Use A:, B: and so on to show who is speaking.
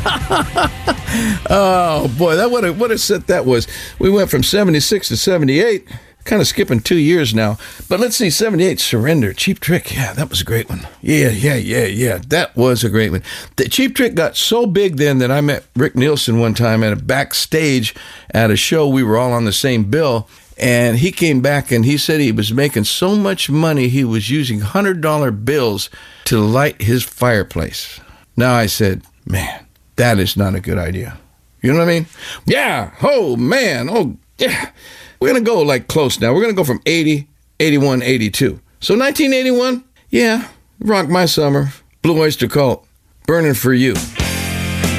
A: Oh, boy, that what a set that was. We went from 76 to 78. Kind of skipping 2 years now. But let's see, 78, Surrender, Cheap Trick. Yeah, that was a great one. Yeah. That was a great one. The Cheap Trick got so big then that I met Rick Nielsen one time at a backstage at a show. We were all on the same bill. And he came back and he said he was making so much money he was using $100 bills to light his fireplace. Now I said, man, that is not a good idea. You know what I mean? Yeah. Oh, man. Oh, yeah. We're going to go like close now. We're going to go from 80, 81, 82. So 1981, yeah, Rock My Summer, Blue Oyster Cult, Burning for You.